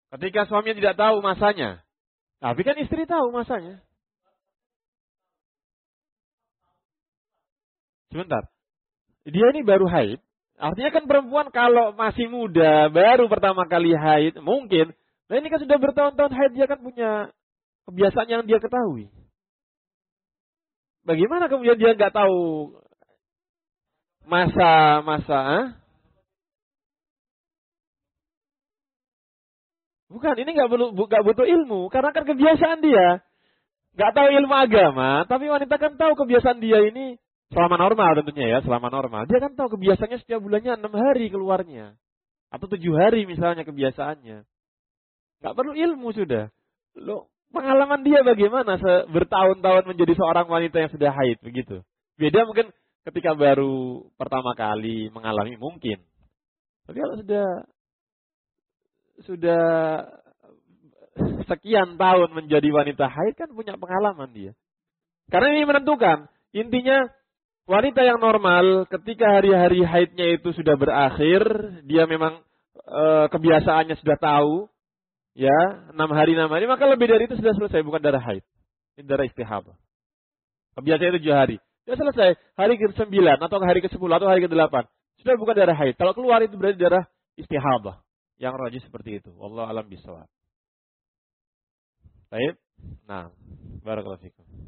Ketika suaminya tidak tahu masanya. Tapi kan istri tahu masanya. Sebentar. Dia ini baru haid. Artinya kan perempuan kalau masih muda, baru pertama kali haid, mungkin. Nah ini kan sudah bertahun-tahun haid, dia kan punya kebiasaan yang dia ketahui. Bagaimana kemudian dia nggak tahu masa-masa? Bukan, ini nggak butuh ilmu, karena kan kebiasaan dia. Nggak tahu ilmu agama, tapi wanita kan tahu kebiasaan dia ini selama normal tentunya ya, selama normal. Dia kan tahu kebiasaannya setiap bulannya 6 hari keluarnya. Atau 7 hari misalnya kebiasaannya. Nggak perlu ilmu sudah. Loh, pengalaman dia bagaimana bertahun-tahun menjadi seorang wanita yang sudah haid begitu. Beda mungkin ketika baru pertama kali mengalami mungkin. Tapi kalau sudah sekian tahun menjadi wanita haid kan punya pengalaman dia. Karena ini menentukan. Intinya wanita yang normal ketika hari-hari haidnya itu sudah berakhir, dia memang kebiasaannya sudah tahu, ya 6 hari, maka lebih dari itu sudah selesai, bukan darah haid. Ini darah istihadah. Kebiasaan itu 7 hari. Sudah selesai. Hari ke-9 atau hari ke-10 atau hari ke-8. Sudah bukan darah haid. Kalau keluar itu berarti darah istihadah. Yang rajih seperti itu. Wallahu a'lam bishawab. Baik. Nah, barakallahu fikum.